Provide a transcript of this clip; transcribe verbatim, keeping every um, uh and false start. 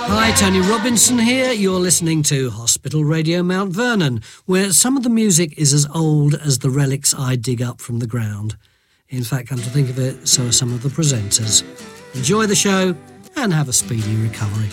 Hi, Tony Robinson here. You're listening to Hospital Radio Mount Vernon, where some of the music is as old as the relics I dig up from the ground. In fact, come to think of it, so are some of the presenters. Enjoy the show and have a speedy recovery.